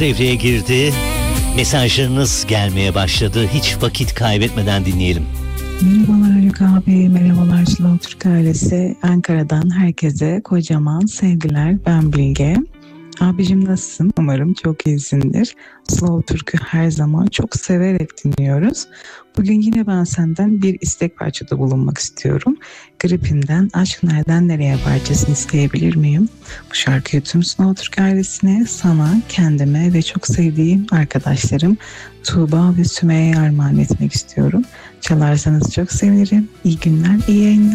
devreye girdi. Mesajlarınız gelmeye başladı. Hiç vakit kaybetmeden dinleyelim. Merhabalar Haluk abi, merhabalar Slow Türk ailesi. Ankara'dan herkese kocaman sevgiler. Ben Bilge. Abicim nasılsın? Umarım çok iyisindir. Slow Türk'ü her zaman çok severek dinliyoruz. Bugün yine ben senden bir istek parçada bulunmak istiyorum. Gripin'den Aşk Nereden Nereye parçasını isteyebilir miyim? Bu şarkıyı tüm Slow Türk ailesine, sana, kendime ve çok sevdiğim arkadaşlarım Tuğba ve Sümeyye'ye armağan etmek istiyorum. Çalarsanız çok sevinirim. İyi günler, iyi yayınlar.